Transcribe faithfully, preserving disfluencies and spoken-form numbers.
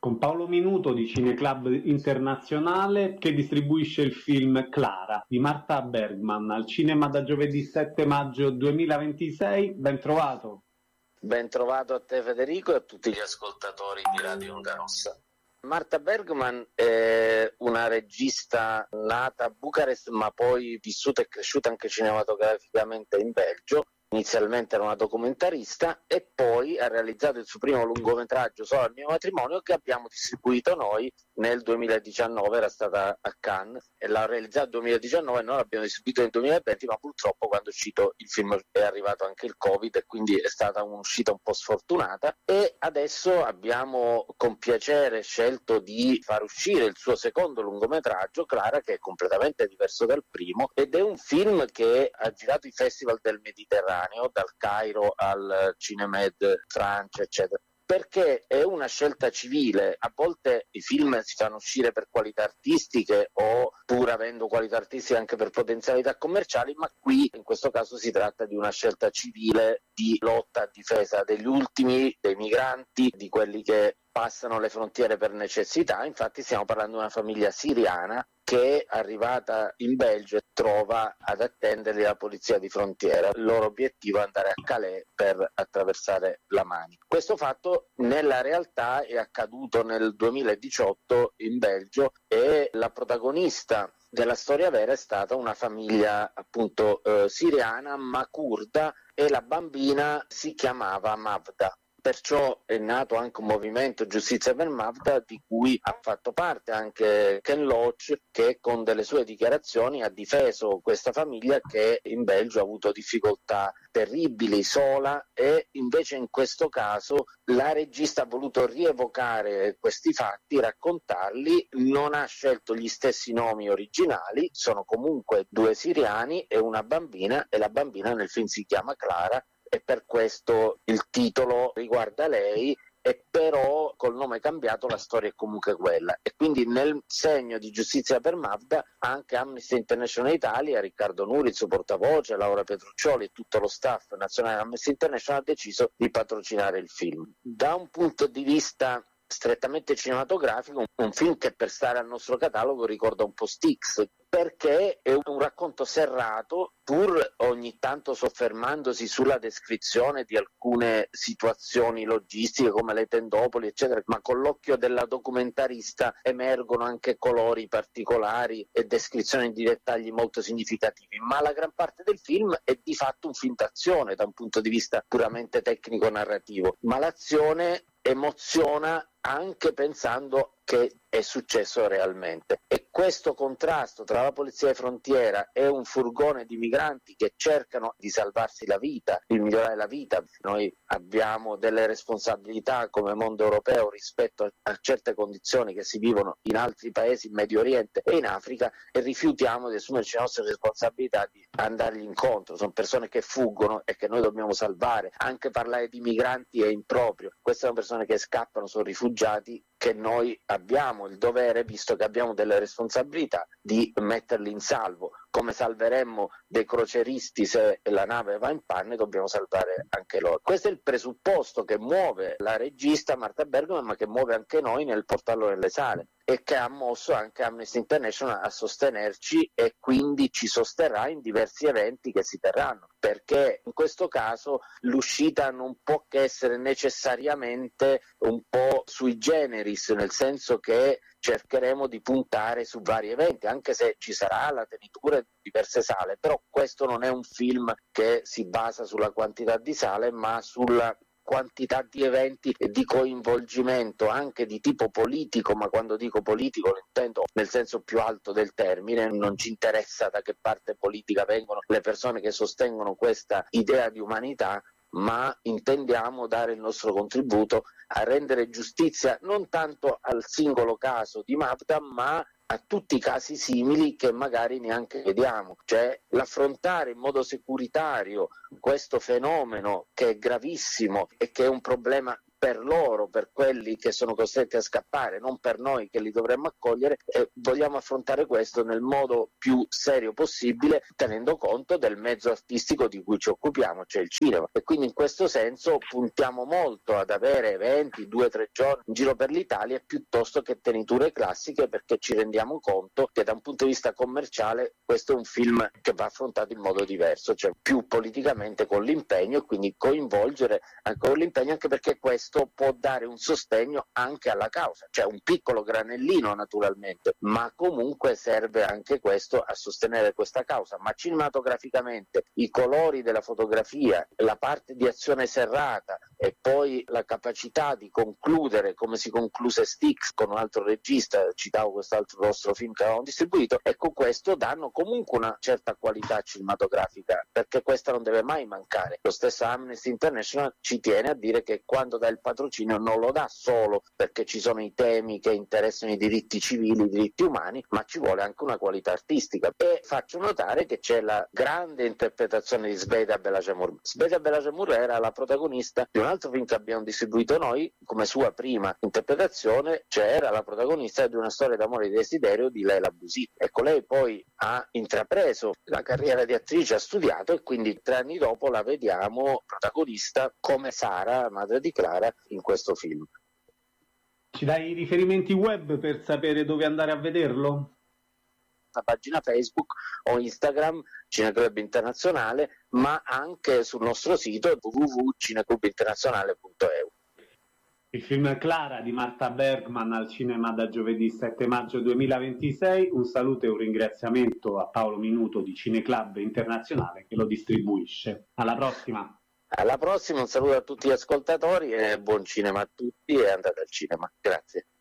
con Paolo Minuto di Cineclub Internazionale, che distribuisce il film Clara di Marta Bergman al cinema da giovedì sette maggio duemilaventisei. Ben trovato. Ben trovato a te Federico e a tutti gli ascoltatori di Radio Onda Rossa. Marta Bergman è una regista nata a Bucarest ma poi vissuta e cresciuta anche cinematograficamente in Belgio. Inizialmente era una documentarista e poi ha realizzato il suo primo lungometraggio, Solo al mio matrimonio, che abbiamo distribuito noi nel duemiladiciannove, era stata a Cannes e l'ha realizzato nel duemiladiciannove e noi l'abbiamo distribuito nel duemilaventi, ma purtroppo quando è uscito il film è arrivato anche il Covid e quindi è stata un'uscita un po' sfortunata, e adesso abbiamo con piacere scelto di far uscire il suo secondo lungometraggio, Clara, che è completamente diverso dal primo ed è un film che ha girato i festival del Mediterraneo, dal Cairo al Cinemed Francia, eccetera, perché è una scelta civile. A volte i film si fanno uscire per qualità artistiche o pur avendo qualità artistiche anche per potenzialità commerciali, ma qui in questo caso si tratta di una scelta civile di lotta a difesa degli ultimi, dei migranti, di quelli che passano le frontiere per necessità. Infatti stiamo parlando di una famiglia siriana che è arrivata in Belgio e trova ad attenderli la polizia di frontiera. Il loro obiettivo è andare a Calais per attraversare la Mani. Questo fatto nella realtà è accaduto nel duemiladiciotto in Belgio e la protagonista della storia vera è stata una famiglia appunto eh, siriana ma curda, e la bambina si chiamava Mavda. Perciò è nato anche un movimento Giustizia per Mavda, di cui ha fatto parte anche Ken Loach, che con delle sue dichiarazioni ha difeso questa famiglia che in Belgio ha avuto difficoltà terribili sola, e invece in questo caso la regista ha voluto rievocare questi fatti, raccontarli, non ha scelto gli stessi nomi originali, sono comunque due siriani e una bambina, e la bambina nel film si chiama Clara, e per questo il titolo riguarda lei, e però col nome cambiato la storia è comunque quella. E quindi nel segno di Giustizia per Mavda anche Amnesty International Italia, Riccardo Nuri, il suo portavoce, Laura Petruccioli e tutto lo staff nazionale di Amnesty International ha deciso di patrocinare il film. Da un punto di vista strettamente cinematografico, un film che per stare al nostro catalogo ricorda un po' Styx, perché è un racconto serrato, pur ogni tanto soffermandosi sulla descrizione di alcune situazioni logistiche come le tendopoli eccetera, ma con l'occhio della documentarista emergono anche colori particolari e descrizioni di dettagli molto significativi. Ma la gran parte del film è di fatto un film d'azione da un punto di vista puramente tecnico-narrativo, ma l'azione emoziona anche pensando che è successo realmente. E questo contrasto tra la polizia di frontiera e un furgone di migranti che cercano di salvarsi la vita, di migliorare la vita. Noi abbiamo delle responsabilità come mondo europeo rispetto a, a certe condizioni che si vivono in altri paesi, in Medio Oriente e in Africa, e rifiutiamo di assumerci le nostre responsabilità di andargli incontro. Sono persone che fuggono e che noi dobbiamo salvare. Anche parlare di migranti è improprio. Queste sono persone che scappano, sono rifugiati, che noi abbiamo il dovere, visto che abbiamo delle responsabilità, di metterli in salvo. Come salveremmo dei croceristi se la nave va in panne, dobbiamo salvare anche loro. Questo è il presupposto che muove la regista Marta Bergman, ma che muove anche noi nel portarlo nelle sale, e che ha mosso anche Amnesty International a sostenerci, e quindi ci sosterrà in diversi eventi che si terranno, perché in questo caso l'uscita non può che essere necessariamente un po' sui generis, nel senso che cercheremo di puntare su vari eventi, anche se ci sarà la tenitura di diverse sale, però questo non è un film che si basa sulla quantità di sale, ma sulla quantità di eventi e di coinvolgimento anche di tipo politico. Ma quando dico politico lo intendo nel senso più alto del termine, non ci interessa da che parte politica vengono le persone che sostengono questa idea di umanità, ma intendiamo dare il nostro contributo a rendere giustizia non tanto al singolo caso di Mavda, ma a tutti i casi simili che magari neanche vediamo, cioè l'affrontare in modo securitario questo fenomeno che è gravissimo e che è un problema per loro, per quelli che sono costretti a scappare, non per noi che li dovremmo accogliere, e vogliamo affrontare questo nel modo più serio possibile, tenendo conto del mezzo artistico di cui ci occupiamo, cioè il cinema. E quindi in questo senso puntiamo molto ad avere eventi due o tre giorni in giro per l'Italia piuttosto che teniture classiche, perché ci rendiamo conto che da un punto di vista commerciale questo è un film che va affrontato in modo diverso, cioè più politicamente, con l'impegno, e quindi coinvolgere anche con l'impegno, anche perché questo può dare un sostegno anche alla causa, cioè un piccolo granellino naturalmente, ma comunque serve anche questo a sostenere questa causa. Ma cinematograficamente i colori della fotografia, la parte di azione serrata e poi la capacità di concludere come si concluse Styx con un altro regista, citavo quest'altro nostro film che avevamo distribuito, ecco, questo danno comunque una certa qualità cinematografica, perché questa non deve mai mancare. Lo stesso Amnesty International ci tiene a dire che quando dà il patrocinio non lo dà solo perché ci sono i temi che interessano i diritti civili, i diritti umani, ma ci vuole anche una qualità artistica. E faccio notare che c'è la grande interpretazione di Sbeyda Belhacemur. Sbeyda Belhacemur era la protagonista di un altro film che abbiamo distribuito noi come sua prima interpretazione, cioè era la protagonista di Una storia d'amore e di desiderio di Leila Bousy. Ecco, lei poi ha intrapreso la carriera di attrice, ha studiato, e quindi tre anni dopo la vediamo protagonista come Sara, madre di Clara, in questo film. Ci dai i riferimenti web per sapere dove andare a vederlo? La pagina Facebook o Instagram Cineclub Internazionale, ma anche sul nostro sito w w w punto cineclub internazionale punto e u. Il film Clara di Marta Bergman al cinema da giovedì sette maggio duemilaventisei. Un saluto e un ringraziamento a Paolo Minuto di Cineclub Internazionale che lo distribuisce. Alla prossima! Alla prossima, un saluto a tutti gli ascoltatori e buon cinema a tutti, e andate al cinema. Grazie.